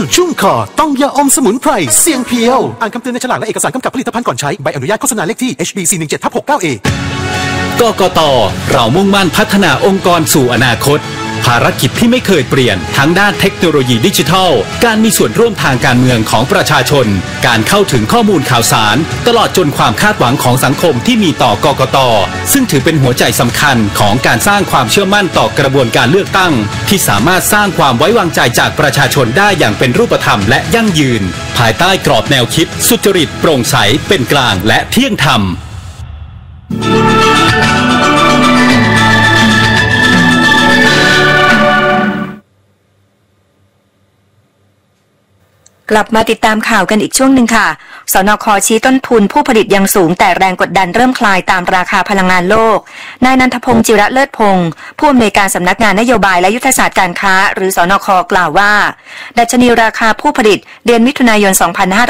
ชุ่มคอต้องยาอมสมุนไพรเสียงเพียวอ่านคำเตือนในฉลากและเอกสารกำกับผลิตภัณฑ์ก่อนใช้ใบอนุญาตโฆษณาเลขที่ HB417/69A กกต.เรามุ่งมั่นพัฒนาองค์กรสู่อนาคตภารกิจที่ไม่เคยเปลี่ยนทั้งด้านเทคโนโลยีดิจิทัลการมีส่วนร่วมทางการเมืองของประชาชนการเข้าถึงข้อมูลข่าวสารตลอดจนความคาดหวังของสังคมที่มีต่อกกต.ซึ่งถือเป็นหัวใจสำคัญของการสร้างความเชื่อมั่นต่อกระบวนการเลือกตั้งที่สามารถสร้างความไว้วางใจจากประชาชนได้อย่างเป็นรูปธรรมและยั่งยืนภายใต้กรอบแนวคิดสุจริตโปร่งใสเป็นกลางและเที่ยงธรรมกลับมาติดตามข่าวกันอีกช่วงหนึ่งค่ะสนค.ชี้ต้นทุนผู้ผลิตยังสูงแต่แรงกดดันเริ่มคลายตามราคาพลังงานโลกนายนันทพงศ์จิระเลิศพงศ์ผู้อำนวยการสำนักงานนโยบายและยุทธศาสตร์การค้าหรือสนค.กล่าวว่าดัชนีราคาผู้ผลิตเดือนมิถุนายน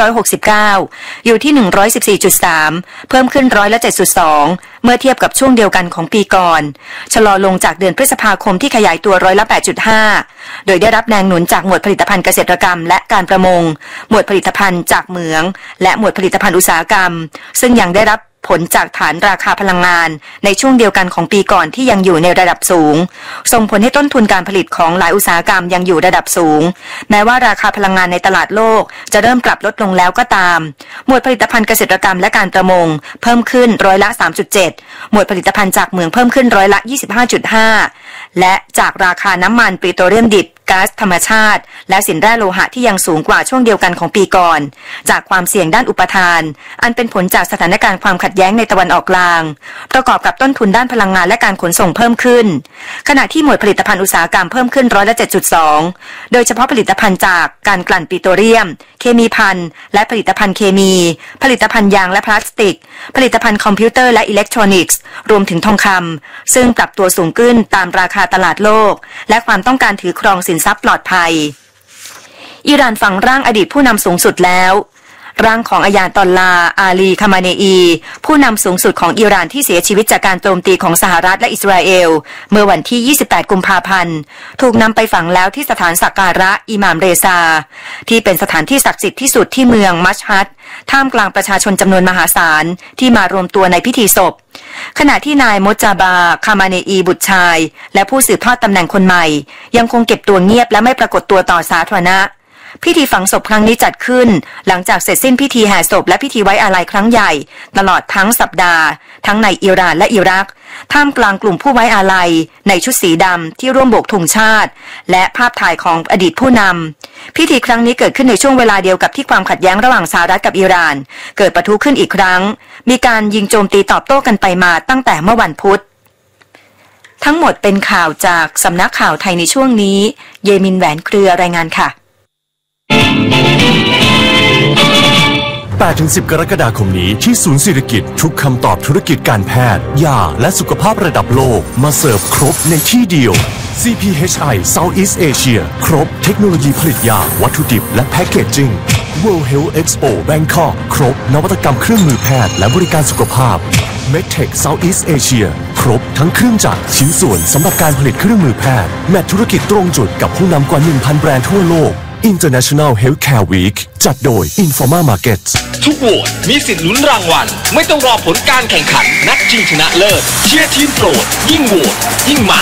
2569 อยู่ที่ 114.3 เพิ่มขึ้น7.2%เมื่อเทียบกับช่วงเดียวกันของปีก่อนชะลอลงจากเดือนพฤษภาคมที่ขยายตัว8.5%โดยได้รับแรงหนุนจากหมวดผลิตภัณฑ์เกษตรกรรมและการประมงหมวดผลิตภัณฑ์จากเหมืองและหมวดผลิตภัณฑ์อุตสาหกรรมซึ่งยังได้รับผลจากฐานราคาพลังงานในช่วงเดียวกันของปีก่อนที่ยังอยู่ในระดับสูงส่งผลให้ต้นทุนการผลิตของหลายอุตสาหกรรมยังอยู่ระดับสูงแม้ว่าราคาพลังงานในตลาดโลกจะเริ่มปรับลดลงแล้วก็ตามหมวดผลิตภัณฑ์เกษตรกรรมและการประมงเพิ่มขึ้น3.7%หมวดผลิตภัณฑ์จากเหมืองเพิ่มขึ้น25.5%และจากราคาน้ำมันปิโตรเลียมดิบก๊าซธรรมชาติและสินแร่โลหะที่ยังสูงกว่าช่วงเดียวกันของปีก่อนจากความเสี่ยงด้านอุปทานอันเป็นผลจากสถานการณ์ความขัดแย้งในตะวันออกกลางประกอบกับต้นทุนด้านพลังงานและการขนส่งเพิ่มขึ้นขณะที่หมวดผลิตภัณฑ์อุตสาหกรรมเพิ่มขึ้น7.2%โดยเฉพาะผลิตภัณฑ์จากการกลั่นปิโตรเลียมเคมีภัณฑ์และผลิตภัณฑ์เคมีผลิตภัณฑ์ยางและพลาสติกผลิตภัณฑ์คอมพิวเตอร์และอิเล็กทรอนิกส์รวมถึงทองคำซึ่งปรับตัวสูงขึ้นตามราคาตลาดโลกและความต้องการถือครองสินทรัพย์ปลอดภัยอิหร่านฝังร่างอดีตผู้นำสูงสุดแล้วร่างของอายาตอลลาอาลีคามาเนอีผู้นำสูงสุดของอิหร่านที่เสียชีวิตจากการโจมตีของสหรัฐและอิสราเอลเมื่อวันที่28กุมภาพันธ์ถูกนำไปฝังแล้วที่สถานสักการะอิหม่ามเรซาที่เป็นสถานที่ศักดิ์สิทธิ์ที่สุดที่เมืองมัชฮัดท่ามกลางประชาชนจำนวนมหาศาลที่มารวมตัวในพิธีศพขณะที่นายโมจาบาคามาเนอีบุตรชายและผู้สืบทอดตำแหน่งคนใหม่ยังคงเก็บตัวเงียบและไม่ปรากฏตัวต่อสาธารณะพิธีฝังศพครั้งนี้จัดขึ้นหลังจากเสร็จสิ้นพิธีแห่ศพและพิธีไว้อาลัยครั้งใหญ่ตลอดทั้งสัปดาห์ทั้งในอิหร่านและอิรักท่ามกลางกลุ่มผู้ไว้อาลัยในชุดสีดำที่ร่วมโบกธงชาติและภาพถ่ายของอดีตผู้นำพิธีครั้งนี้เกิดขึ้นในช่วงเวลาเดียวกับที่ความขัดแย้งระหว่างสหรัฐกับอิหร่านเกิดปะทุขึ้นอีกครั้งมีการยิงโจมตีตอบโต้กันไปมาตั้งแต่เมื่อวันพุธทั้งหมดเป็นข่าวจากสำนักข่าวไทยในช่วงนี้เยมินแหวนเครือรายงานค่ะ 8-10 กรกฎาคมนี้ที่ศูนย์เศรษฐกิจทุกคำตอบธุรกิจการแพทย์ยาและสุขภาพระดับโลกมาเสิร์ฟครบในที่เดียว CPHI Southeast Asia ครบเทคโนโลยีผลิตยาวัตถุดิบและแพคเกจจิ้ง World Health Expo Bangkok ครบนวัตกรรมเครื่องมือแพทย์และบริการสุขภาพ MedTech Southeast Asia ครบทั้งเครื่องจักรชิ้นส่วนสำหรับการผลิตเครื่องมือแพทย์แมทธุรกิจตรงจุดกับผู้นำกว่า 1,000 แบรนด์ทั่วโลกInternational Healthcare Week จัดโดย Informa Markets ทุกโหวตมีสิทธิ์ลุ้นรางวัลไม่ต้องรอผลการแข่งขันนัดชิงชนะเลิศเชียร์ทีมโปรดยิ่งโหวตยิ่งมัน